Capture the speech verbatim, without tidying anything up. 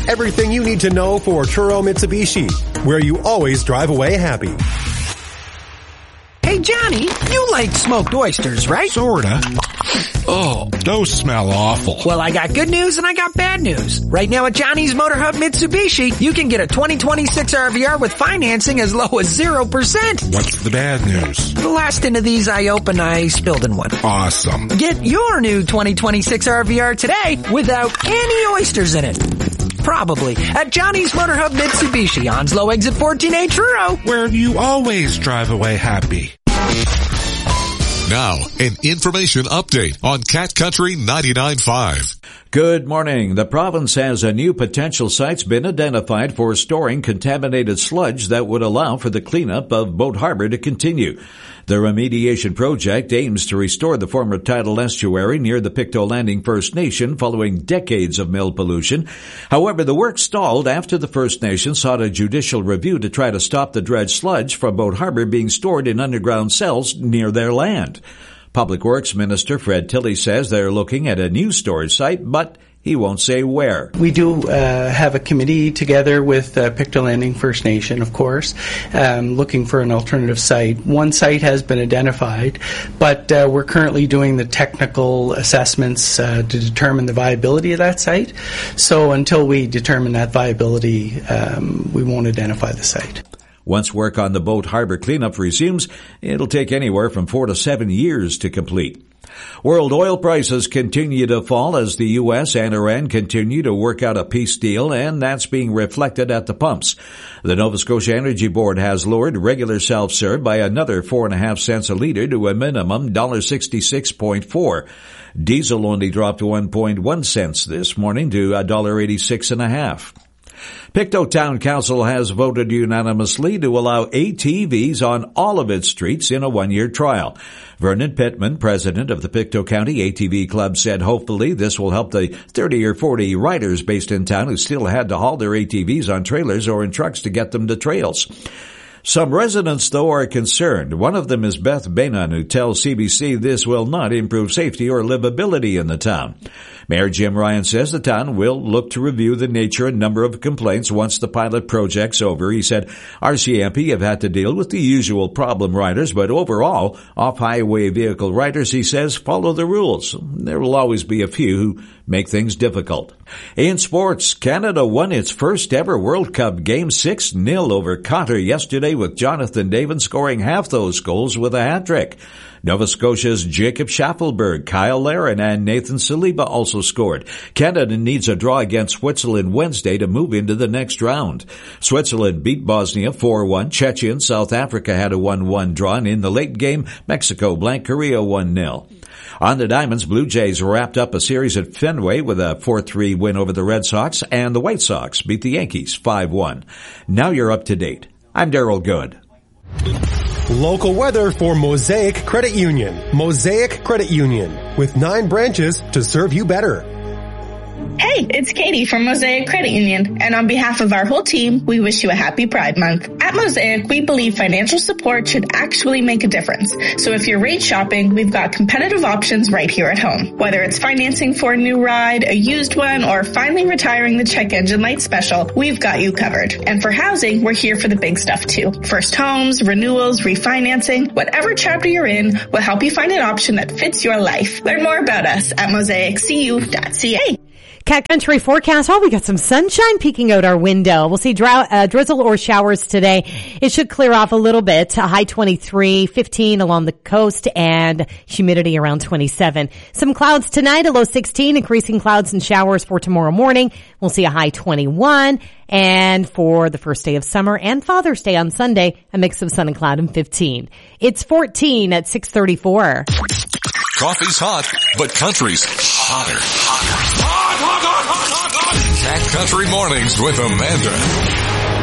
Everything you need to know for Truro Mitsubishi, where you always drive away happy. Hey, Johnny, you like smoked oysters, right? Sorta. Oh, those smell awful. Well, I got good news and I got bad news. Right now at Johnny's Motor Hub Mitsubishi, you can get a twenty twenty-six R V R with financing as low as zero percent. What's the bad news? The last tin of these I opened, I spilled in one. Awesome. Get your new twenty twenty-six R V R today without any oysters in it. Probably at Johnny's Motor Hub Mitsubishi, Onslow Exit fourteen A, Truro. Where you always drive away happy. Now, an information update on Cat Country ninety-nine point five. Good morning. The province has a new potential sites been identified for storing contaminated sludge that would allow for the cleanup of Boat Harbor to continue. The remediation project aims to restore the former tidal estuary near the Pictou Landing First Nation following decades of mill pollution. However, the work stalled after the First Nation sought a judicial review to try to stop the dredged sludge from Boat Harbor being stored in underground cells near their land. Public Works Minister Fred Tilley says they're looking at a new storage site, but he won't say where. We do uh, have a committee together with uh, Pictou Landing First Nation, of course, um, looking for an alternative site. One site has been identified, but uh, we're currently doing the technical assessments uh, to determine the viability of that site. So until we determine that viability, um, we won't identify the site. Once work on the Boat Harbor cleanup resumes, it'll take anywhere from four to seven years to complete. World oil prices continue to fall as the U S and Iran continue to work out a peace deal, and that's being reflected at the pumps. The Nova Scotia Energy Board has lowered regular self-serve by another four and a half cents a litre to a minimum one dollar sixty-six point four. Diesel only dropped one point one cents this morning to one dollar eighty-six and a half. Pictou Town Council has voted unanimously to allow A T Vs on all of its streets in a one-year trial. Vernon Pittman, president of the Pictou County A T V Club, said hopefully this will help the thirty or forty riders based in town who still had to haul their A T Vs on trailers or in trucks to get them to trails. Some residents, though, are concerned. One of them is Beth Bainan, who tells C B C this will not improve safety or livability in the town. Mayor Jim Ryan says the town will look to review the nature and number of complaints once the pilot project's over. He said R C M P have had to deal with the usual problem riders, but overall, off-highway vehicle riders, he says, follow the rules. There will always be a few who make things difficult. In sports, Canada won its first ever World Cup game six nil over Qatar yesterday, with Jonathan David scoring half those goals with a hat-trick. Nova Scotia's Jacob Schaffelberg, Kyle Larin, and Nathan Saliba also scored. Canada needs a draw against Switzerland Wednesday to move into the next round. Switzerland beat Bosnia four one. Czechia and South Africa had a one one draw, and in the late game, Mexico blanked Korea one nil. On the Diamonds, Blue Jays wrapped up a series at Fenway with a four three win over the Red Sox, and the White Sox beat the Yankees five one. Now you're up to date. I'm Daryl Good. Local weather for Mosaic Credit Union. Mosaic Credit Union, with nine branches to serve you better. Hey, it's Katie from Mosaic Credit Union, and on behalf of our whole team, we wish you a happy Pride Month. At Mosaic, we believe financial support should actually make a difference. So if you're rate shopping, we've got competitive options right here at home. Whether it's financing for a new ride, a used one, or finally retiring the check engine light special, we've got you covered. And for housing, we're here for the big stuff too. First homes, renewals, refinancing, whatever chapter you're in, we'll help you find an option that fits your life. Learn more about us at mosaic c u dot c a. Cat Country forecast. Oh, we got some sunshine peeking out our window. We'll see drow- uh, drizzle or showers today. It should clear off a little bit. A high twenty-three, fifteen along the coast, and humidity around twenty-seven. Some clouds tonight, a low sixteen, increasing clouds and showers for tomorrow morning. We'll see a high twenty-one. And for the first day of summer and Father's Day on Sunday, a mix of sun and cloud and fifteen. It's fourteen at six thirty-four. Coffee's hot, but country's hotter. Hotter. Hot, hot, hot, hot, hot, hot. Cat Country Mornings with Amanda.